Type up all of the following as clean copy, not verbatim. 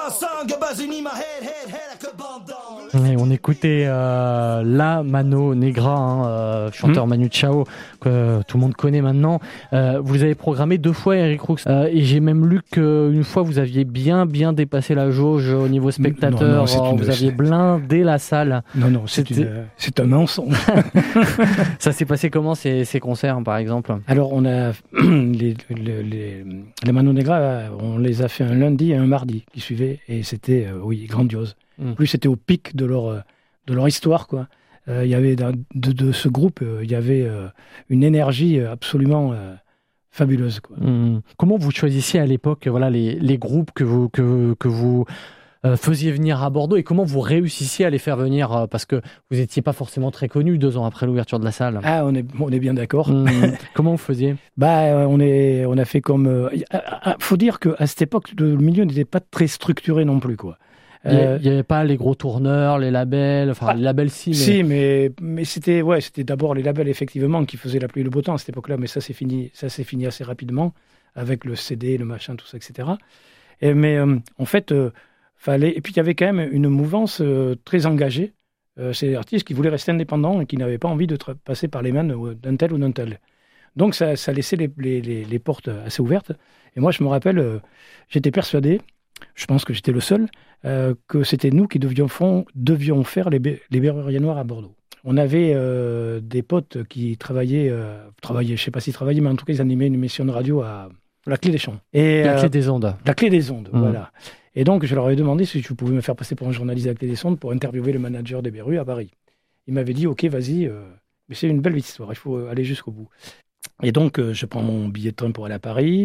Et on écoutait La Mano Negra, chanteur Manu Chao, que tout le monde connaît maintenant. Vous avez programmé 2 fois Eric Roux, et j'ai même lu qu'une fois vous aviez bien dépassé la jauge au niveau spectateur. Vous aviez blindé la salle. Non, c'est un mensonge. Ça s'est passé comment ces concerts, par exemple? Alors on a les Mano Negra, on les a fait un lundi et un mardi qui suivaient, et c'était grandiose. Plus c'était au pic de leur histoire, quoi. Il y avait de ce groupe, il y avait une énergie absolument fabuleuse, quoi. Comment vous choisissiez à l'époque, les groupes que vous faisiez venir à Bordeaux, et comment vous réussissiez à les faire venir, parce que vous n'étiez pas forcément très connu 2 ans après l'ouverture de la salle? Ah, on est bien d'accord. Comment vous faisiez? On a fait comme... faut dire qu'à cette époque, le milieu n'était pas très structuré non plus, quoi. Il n'y avait pas les gros tourneurs, les labels, les labels si. Si, mais c'était d'abord les labels effectivement qui faisaient la pluie et le beau temps à cette époque-là, mais ça s'est fini assez rapidement avec le CD, le machin, tout ça, etc. En fait, et puis il y avait quand même une mouvance très engagée. C'est des artistes qui voulaient rester indépendants et qui n'avaient pas envie de passer par les mains d'un tel ou d'un tel. Donc ça laissait les portes assez ouvertes. Et moi, je me rappelle, j'étais persuadé, je pense que j'étais le seul, que c'était nous qui devions faire les Berruriers Noirs à Bordeaux. On avait des potes qui travaillaient, je ne sais pas s'ils travaillaient, mais en tout cas, ils animaient une émission de radio à La Clé des Champs. La Clé des Ondes. La Clé des Ondes, voilà. Et donc, je leur avais demandé si je pouvais me faire passer pour un journaliste à La Clé des Ondes pour interviewer le manager des Berru à Paris. Il m'avait dit, OK, vas-y, mais c'est une belle histoire, il faut aller jusqu'au bout. Et donc, je prends mon billet de train pour aller à Paris.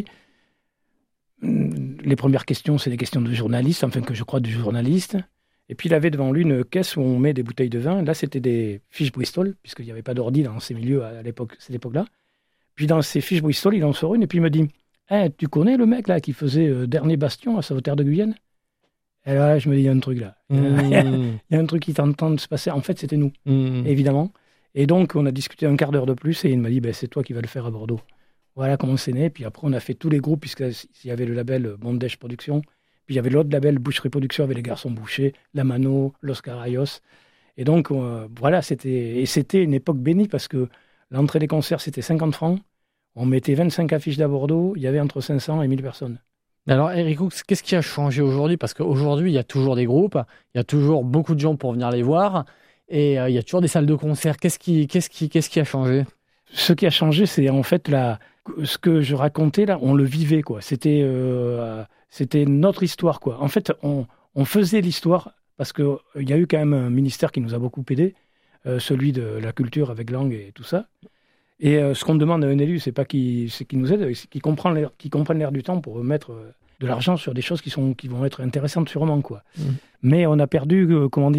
Les premières questions, c'est des questions de journalistes, enfin que je crois de journalistes. Et puis il avait devant lui une caisse où on met des bouteilles de vin. Là, c'était des fiches Bristol, puisqu'il n'y avait pas d'ordi dans ces milieux à cette époque-là. Puis dans ces fiches Bristol, il en sort une et puis il me dit tu connais le mec là qui faisait Dernier Bastion à Sauveterre de Guyenne? Et là, je me dis, il y a un truc là. Il y a un truc qui t'entend de se passer. En fait, c'était nous, évidemment. Et donc, on a discuté un quart d'heure de plus et il m'a dit c'est toi qui vas le faire à Bordeaux. Voilà comment c'est né. Puis après, on a fait tous les groupes, puisqu'il y avait le label Bondage Productions. Puis il y avait l'autre label Boucherie Production avec les Garçons Bouchers, La Mano, Los Carayos. Et donc, c'était une époque bénie parce que l'entrée des concerts, c'était 50 francs. On mettait 25 affiches d'à Bordeaux. Il y avait entre 500 et 1000 personnes. Alors, Eric Roux, qu'est-ce qui a changé aujourd'hui? Parce qu'aujourd'hui, il y a toujours des groupes, il y a toujours beaucoup de gens pour venir les voir, et il y a toujours des salles de concert. Qu'est-ce qui a changé? Ce qui a changé, c'est en fait ce que je racontais là, on le vivait, quoi. C'était notre histoire, quoi. En fait, on faisait l'histoire parce que il y a eu quand même un ministère qui nous a beaucoup aidé, celui de la culture avec langue et tout ça. Et ce qu'on demande à un élu, c'est qu'il nous aide, c'est qu'il comprenne l'air du temps pour mettre de l'argent sur des choses qui vont être intéressantes sûrement, quoi. Mais on a perdu,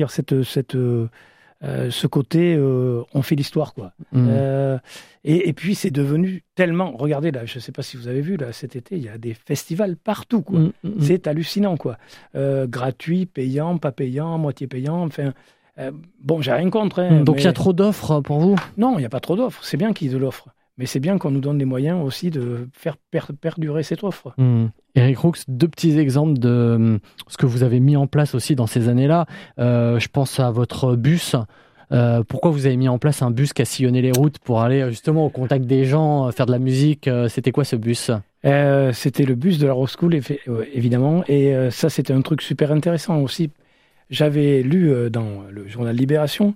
ce côté, on fait l'histoire, quoi. Et puis c'est devenu tellement... Regardez là, je ne sais pas si vous avez vu, là, cet été, il y a des festivals partout, quoi. C'est hallucinant, quoi. Gratuit, payant, pas payant, moitié payant, enfin... j'ai rien contre. Donc il y a trop d'offres pour vous? Non, il n'y a pas trop d'offres. C'est bien qu'il y ait de l'offre. Mais c'est bien qu'on nous donne les moyens aussi de faire perdurer cette offre. Eric Roux, 2 petits exemples de ce que vous avez mis en place aussi dans ces années-là. Je pense à votre bus. Pourquoi vous avez mis en place un bus qui a sillonné les routes pour aller justement au contact des gens, faire de la musique? C'était quoi ce bus? C'était le bus de la Rock School, évidemment. Et ça, c'était un truc super intéressant aussi. J'avais lu dans le journal Libération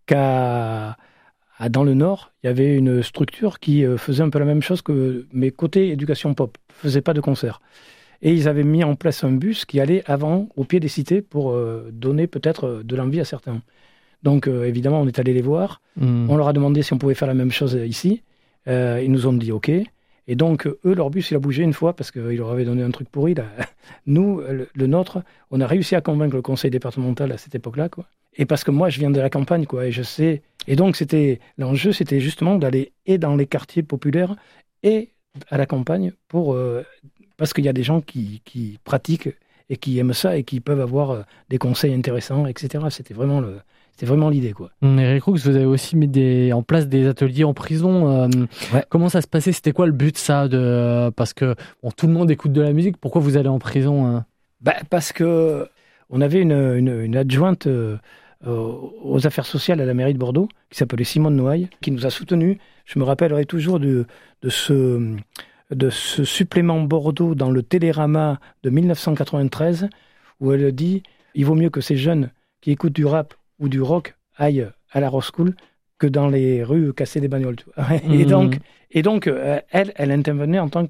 dans le Nord, il y avait une structure qui faisait un peu la même chose mais côté éducation pop, faisait pas de concert. Et ils avaient mis en place un bus qui allait avant, au pied des cités, pour donner peut-être de l'envie à certains. Donc évidemment, on est allé les voir. On leur a demandé si on pouvait faire la même chose ici. Ils nous ont dit OK. Et donc, eux, leur bus, il a bougé une fois parce qu'ils leur avaient donné un truc pourri. Là. Nous, le nôtre, on a réussi à convaincre le conseil départemental à cette époque-là, quoi. Et parce que moi, je viens de la campagne, quoi, et je sais. Et donc, l'enjeu, c'était justement d'aller et dans les quartiers populaires et à la campagne parce qu'il y a des gens qui pratiquent et qui aiment ça et qui peuvent avoir des conseils intéressants, etc. C'était vraiment l'idée, quoi. Eric Roux, vous avez aussi mis en place des ateliers en prison. Ouais. Comment ça se passait? C'était quoi le but, ça, parce que tout le monde écoute de la musique. Pourquoi vous allez en prison? Parce que on avait une adjointe aux affaires sociales à la mairie de Bordeaux, qui s'appelait Simone Noailles, qui nous a soutenus. Je me rappellerai toujours de ce supplément Bordeaux dans le Télérama de 1993, où elle dit « Il vaut mieux que ces jeunes qui écoutent du rap ou du rock aillent à la Rock School que dans les rues casser des bagnoles. » Et donc, elle intervenait en tant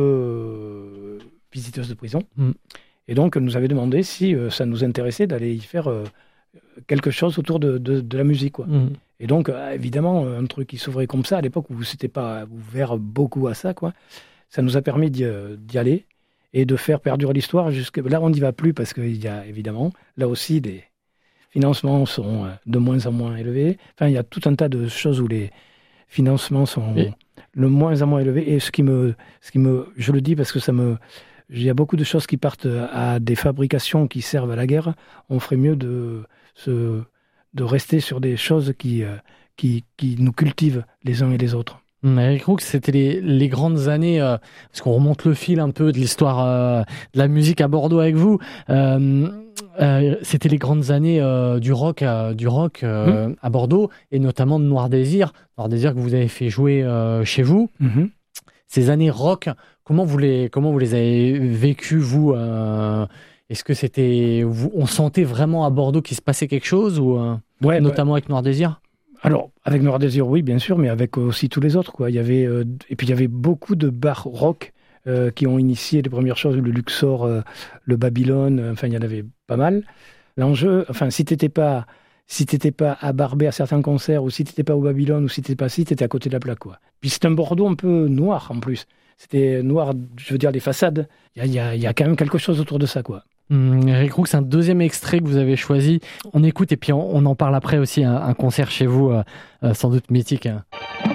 que visiteuse de prison. Et donc, elle nous avait demandé si ça nous intéressait d'aller y faire quelque chose autour de la musique, quoi. Et donc, évidemment, un truc qui s'ouvrait comme ça, à l'époque où c'était pas ouvert beaucoup à ça, quoi, ça nous a permis d'y aller et de faire perdurer l'histoire. Là, on n'y va plus parce qu'il y a, évidemment, là aussi, des financements sont de moins en moins élevés. Enfin, il y a tout un tas de choses où les financements sont de moins en moins élevés. Et ce qui me, je le dis parce que il y a beaucoup de choses qui partent à des fabrications qui servent à la guerre. On ferait mieux de rester sur des choses qui nous cultivent les uns et les autres. Eric Roux, c'était les grandes années, parce qu'on remonte le fil un peu de l'histoire de la musique à Bordeaux avec vous. C'était les grandes années du rock à Bordeaux, et notamment de Noir Désir que vous avez fait jouer chez vous. Ces années rock, comment vous les avez vécues, vous Est-ce que on sentait vraiment à Bordeaux qu'il se passait quelque chose, ou notamment avec Noir Désir? Alors, avec Noir Désir, oui, bien sûr, mais avec aussi tous les autres, quoi. Et puis il y avait beaucoup de bars rock qui ont initié les premières choses, le Luxor, le Babylone, enfin, il y en avait pas mal. L'enjeu, enfin, si t'étais pas à Barbet à certains concerts, ou si t'étais pas au Babylone, ou si t'étais à côté de la plaque, quoi. Puis c'est un Bordeaux un peu noir, en plus. C'était noir, je veux dire, les façades. Il y a quand même quelque chose autour de ça, quoi. Eric Roux, c'est un deuxième extrait que vous avez choisi. On écoute et puis on en parle après aussi, un concert chez vous, sans doute mythique.